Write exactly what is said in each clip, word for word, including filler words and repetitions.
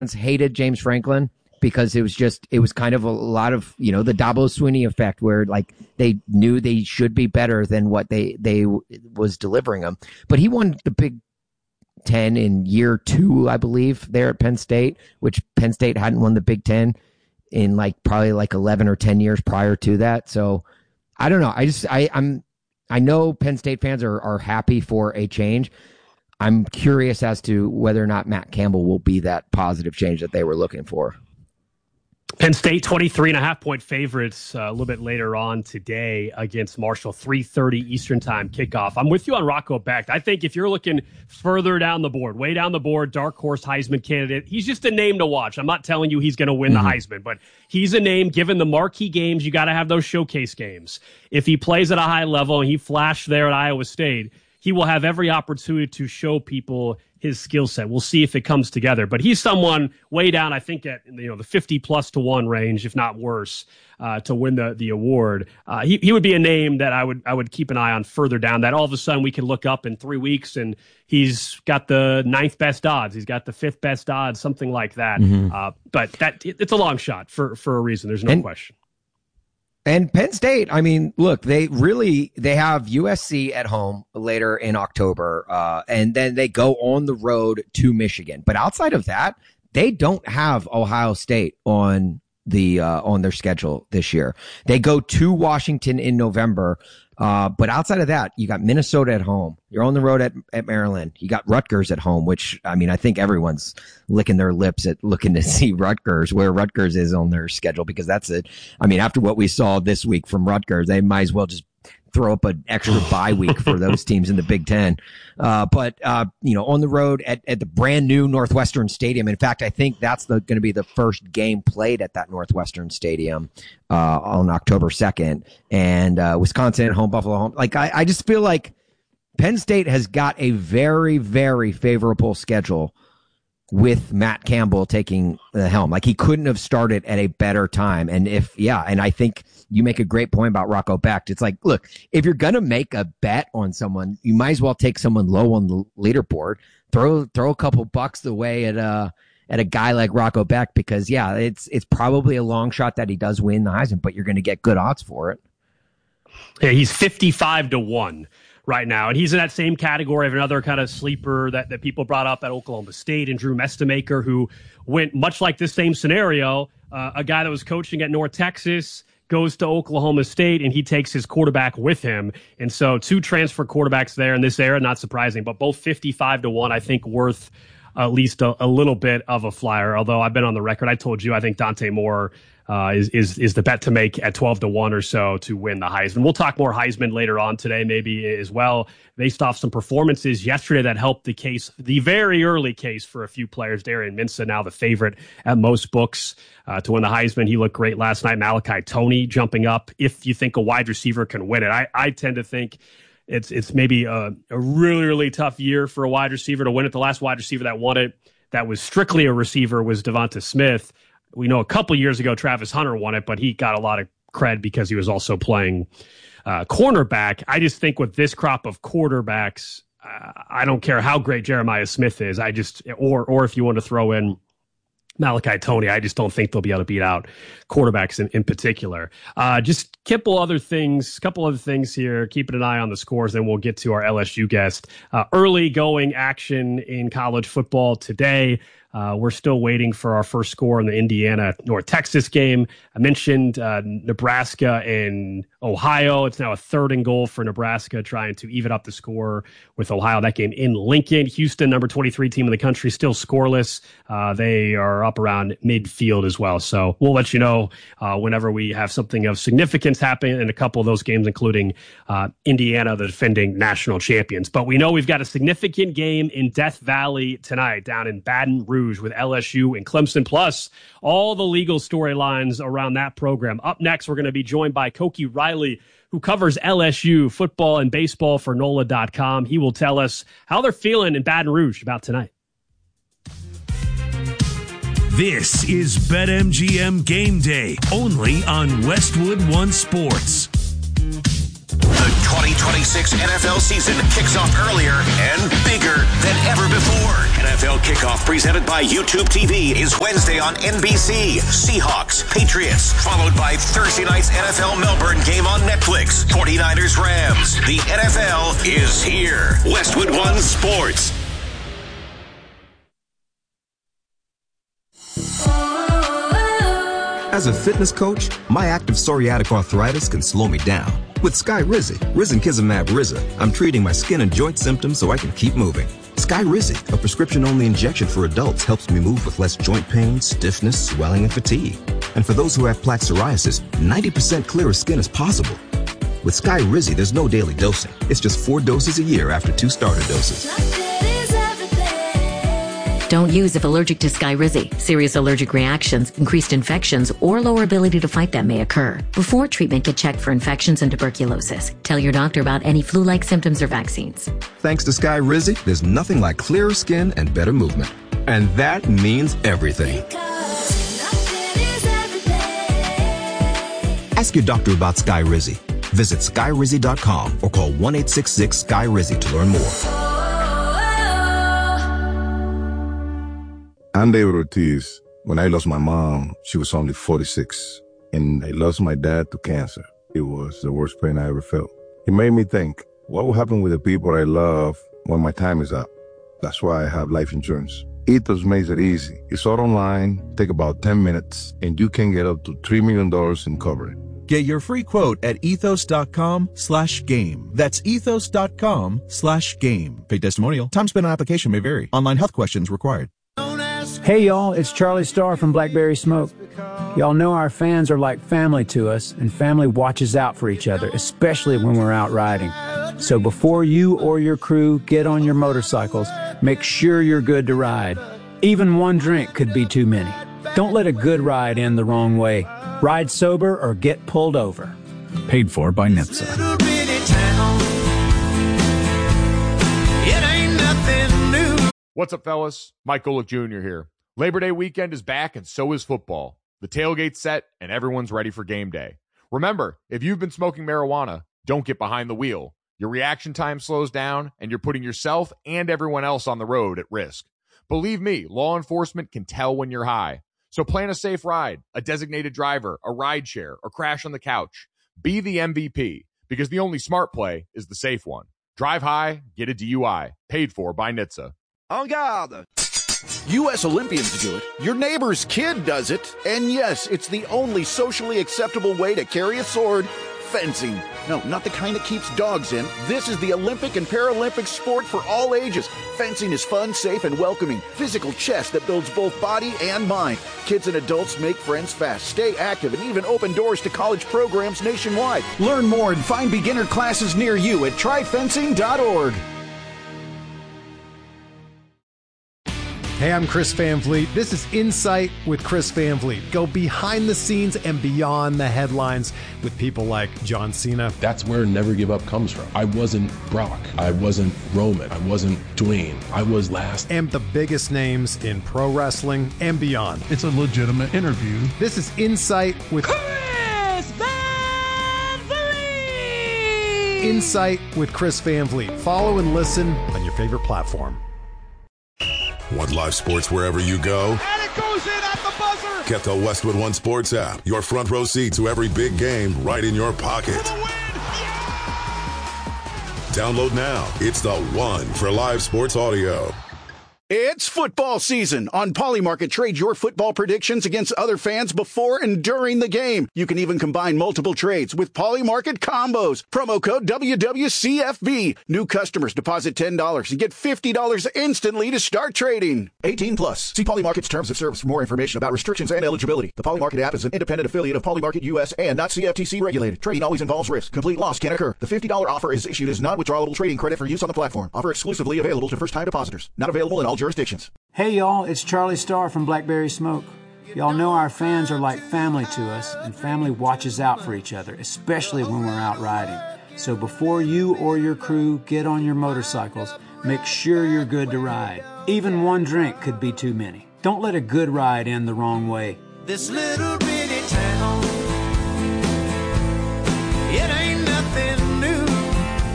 hated James Franklin because it was just, it was kind of a lot of, you know, the Dabo Swinney effect where like they knew they should be better than what they, they was delivering them. But he won the Big Ten in year two, I believe, there at Penn State, which Penn State hadn't won the Big Ten in like probably like eleven or ten years prior to that. So I don't know. I just, I, I'm, I know Penn State fans are, are happy for a change. I'm curious as to whether or not Matt Campbell will be that positive change that they were looking for. Penn State, twenty-three and a half point favorites uh, a little bit later on today against Marshall, three thirty Eastern time kickoff. I'm with you on Rocco Becht. I think if you're looking further down the board, way down the board, dark horse Heisman candidate, he's just a name to watch. I'm not telling you he's going to win mm-hmm. the Heisman, but he's a name. Given the marquee games, you got to have those showcase games. If he plays at a high level and he flashed there at Iowa State, he will have every opportunity to show people his skill set. We'll see if it comes together. But he's someone way down, I think, at you know the fifty plus to one range, if not worse, uh, to win the the award. Uh, he he would be a name that I would I would keep an eye on further down. That all of a sudden we can look up in three weeks and he's got the ninth best odds, he's got the fifth best odds, something like that. Mm-hmm. Uh, but that it, it's a long shot for for a reason. There's no and- question. And Penn State, I mean, look, they really, they have U S C at home later in October, uh, and then they go on the road to Michigan. But outside of that, they don't have Ohio State on the, uh, on their schedule this year. They go to Washington in November. Uh, but outside of that, you got Minnesota at home. You're on the road at, at Maryland. You got Rutgers at home, which, I mean, I think everyone's licking their lips at looking to see Rutgers, where Rutgers is on their schedule, because that's it. I mean, after what we saw this week from Rutgers, they might as well just throw up an extra bye week for those teams in the Big Ten. Uh, but, uh, you know, on the road at, at the brand new Northwestern Stadium. In fact, I think that's going to be the first game played at that Northwestern Stadium, uh, on October second, and, uh, Wisconsin at home, Buffalo home. Like, I, I just feel like Penn State has got a very, very favorable schedule with Matt Campbell taking the helm. Like, he couldn't have started at a better time. And if, yeah, and I think you make a great point about Rocco Becht. It's like, look, if you're going to make a bet on someone, you might as well take someone low on the leaderboard, throw, throw a couple bucks away at a, at a guy like Rocco Becht, because yeah, it's, it's probably a long shot that he does win the Heisman, but you're going to get good odds for it. Yeah, he's fifty-five to one. Right now. And he's in that same category of another kind of sleeper that, that people brought up at Oklahoma State, and Drew Mestamaker, who went much like this same scenario, uh, a guy that was coaching at North Texas goes to Oklahoma State, and he takes his quarterback with him. And so two transfer quarterbacks there in this era, not surprising, but both fifty-five to one, I think worth at least a, a little bit of a flyer. Although I've been on the record, I told you I think Dante Moore Uh, is is is the bet to make at twelve to one or so to win the Heisman. We'll talk more Heisman later on today, maybe as well, based off some performances yesterday that helped the case, the very early case for a few players. Darian Minsa, now the favorite at most books uh, to win the Heisman. He looked great last night. Malachi Toney jumping up. If you think a wide receiver can win it, I, I tend to think it's it's maybe a, a really, really tough year for a wide receiver to win it. The last wide receiver that won it that was strictly a receiver was Devonta Smith. We know a couple years ago Travis Hunter won it, but he got a lot of cred because he was also playing uh, cornerback. I just think with this crop of quarterbacks, uh, I don't care how great Jeremiah Smith is. I just, or or if you want to throw in Malachi Toney, I just don't think they'll be able to beat out quarterbacks in, in particular. Uh, just a couple other things, couple other things here. Keeping an eye on the scores, then we'll get to our L S U guest. Uh, early going action in college football today. Uh, we're still waiting for our first score in the Indiana North Texas game. I mentioned uh, Nebraska and Ohio. It's now a third and goal for Nebraska, trying to even up the score with Ohio. That game in Lincoln. Houston, number twenty-three team in the country, still scoreless. Uh, they are up around midfield as well. So we'll let you know uh, whenever we have something of significance happen in a couple of those games, including uh, Indiana, the defending national champions. But we know we've got a significant game in Death Valley tonight down in Baton Rouge with L S U and Clemson, plus all the legal storylines around that program. Up next, we're going to be joined by Koki Riley, who covers L S U football and baseball for N O L A dot com. He will tell us how they're feeling in Baton Rouge about tonight. This is BetMGM Game Day, only on Westwood One Sports. The twenty twenty twenty-six N F L season kicks off earlier and bigger than ever before. N F L Kickoff presented by YouTube T V is Wednesday on N B C. Seahawks, Patriots, followed by Thursday night's N F L Melbourne game on Netflix. forty-niners, Rams. The N F L is here. Westwood One Sports. As a fitness coach, my active psoriatic arthritis can slow me down. With Skyrizi, risankizumab Riza, I'm treating my skin and joint symptoms so I can keep moving. Skyrizi, a prescription-only injection for adults, helps me move with less joint pain, stiffness, swelling, and fatigue. And for those who have plaque psoriasis, ninety percent clearer skin is possible. With Skyrizi, there's no daily dosing. It's just four doses a year after two starter doses. Don't use if allergic to Skyrizi. Serious allergic reactions, increased infections, or lower ability to fight them may occur. Before treatment, get checked for infections and tuberculosis. Tell your doctor about any flu-like symptoms or vaccines. Thanks to Skyrizi, there's nothing like clearer skin and better movement. And that means everything. Ask your doctor about Skyrizi. Visit skyrizi dot com or call one eight six six Sky Rizi to learn more. I'm David Ortiz. When I lost my mom, she was only forty-six, and I lost my dad to cancer. It was the worst pain I ever felt. It made me think, what will happen with the people I love when my time is up? That's why I have life insurance. Ethos makes it easy. It's all online, take about ten minutes, and you can get up to three million dollars in coverage. Get your free quote at ethos.com slash game. That's ethos.com slash game. Paid testimonial. Time spent on application may vary. Online health questions required. Hey y'all, it's Charlie Starr from Blackberry Smoke. Y'all know our fans are like family to us, and family watches out for each other, especially when we're out riding. So before you or your crew get on your motorcycles, make sure you're good to ride. Even one drink could be too many. Don't let a good ride end the wrong way. Ride sober or get pulled over. Paid for by N H T S A. What's up, fellas? Mike Golick Junior here. Labor Day weekend is back, and so is football. The tailgate's set, and everyone's ready for game day. Remember, if you've been smoking marijuana, don't get behind the wheel. Your reaction time slows down, and you're putting yourself and everyone else on the road at risk. Believe me, law enforcement can tell when you're high. So plan a safe ride, a designated driver, a ride share, or crash on the couch. Be the M V P, because the only smart play is the safe one. Drive high, get a D U I. Paid for by N H T S A. En garde! U S Olympians do it. Your neighbor's kid does it. And yes, it's the only socially acceptable way to carry a sword. Fencing. No, not the kind that keeps dogs in. This is the Olympic and Paralympic sport for all ages. Fencing is fun, safe, and welcoming. Physical chess that builds both body and mind. Kids and adults make friends fast, stay active, and even open doors to college programs nationwide. Learn more and find beginner classes near you at try fencing dot org. Hey, I'm Chris Van Vliet. This is Insight with Chris Van Vliet. Go behind the scenes and beyond the headlines with people like John Cena. That's where Never Give Up comes from. I wasn't Brock. I wasn't Roman. I wasn't Dwayne. I was last. And the biggest names in pro wrestling and beyond. It's a legitimate interview. This is Insight with Chris Van Vliet. Insight with Chris Van Vliet. Follow and listen on your favorite platform. Want live sports wherever you go? And it goes in at the buzzer! Get the Westwood One Sports app. Your front row seat to every big game right in your pocket. For the win! Yeah! Download now. It's the one for live sports audio. It's football season. On Polymarket, trade your football predictions against other fans before and during the game. You can even combine multiple trades with Polymarket combos. Promo code W W C F B. New customers deposit ten dollars and get fifty dollars instantly to start trading. eighteen plus. See Polymarket's terms of service for more information about restrictions and eligibility. The Polymarket app is an independent affiliate of Polymarket U S and not C F T C regulated. Trading always involves risk. Complete loss can occur. The fifty dollars offer is issued as non-withdrawable trading credit for use on the platform. Offer exclusively available to first-time depositors. Not available in all jurisdictions. Hey y'all, it's Charlie Starr from Blackberry Smoke. Y'all know our fans are like family to us, and family watches out for each other, especially when we're out riding. So before you or your crew get on your motorcycles, make sure you're good to ride. Even one drink could be too many. Don't let a good ride end the wrong way. This little bitty town, it ain't nothing new.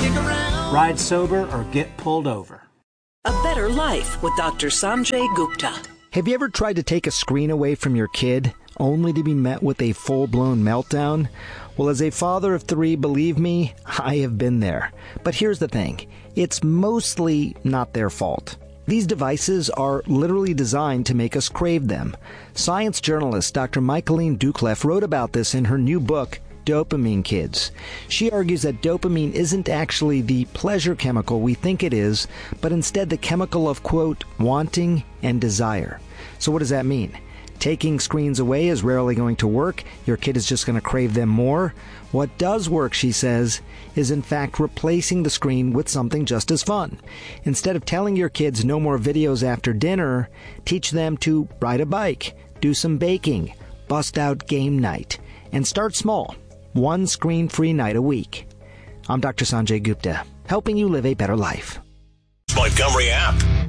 stick around. Ride sober or get pulled over. A Better Life with Doctor Sanjay Gupta. Have you ever tried to take a screen away from your kid, only to be met with a full-blown meltdown? Well, as a father of three, believe me, I have been there. But here's the thing. It's mostly not their fault. These devices are literally designed to make us crave them. Science journalist Doctor Michaeline Doucleff wrote about this in her new book, Dopamine Kids. She argues that dopamine isn't actually the pleasure chemical we think it is, but instead the chemical of, quote, wanting and desire. So what does that mean? Taking screens away is rarely going to work. Your kid is just going to crave them more. What does work, she says, is in fact replacing the screen with something just as fun. Instead of telling your kids no more videos after dinner, teach them to ride a bike, do some baking, bust out game night, and start small. One screen-free night a week. I'm Doctor Sanjay Gupta, helping you live a better life. Montgomery app.